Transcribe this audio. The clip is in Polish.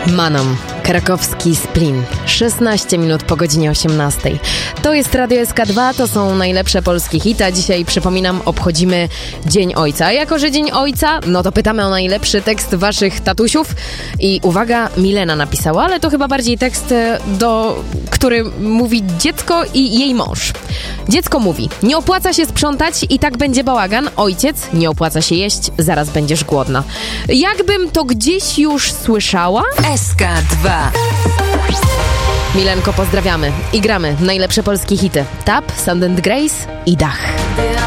Manom, krakowski Splin, 16 minut po godzinie 18. To jest Radio SK2, to są najlepsze polskie hity, a dzisiaj, przypominam, obchodzimy Dzień Ojca. A jako, że Dzień Ojca, no to pytamy o najlepszy tekst waszych tatusiów. I uwaga, Milena napisała, ale to chyba bardziej tekst, który mówi dziecko i jej mąż. Dziecko mówi: nie opłaca się sprzątać i tak będzie bałagan. Ojciec: nie opłaca się jeść, zaraz będziesz głodna. Jakbym to gdzieś już słyszała? SK2. Milenko, pozdrawiamy i gramy najlepsze polskie hity. Tap, Sand and Grace i Dach.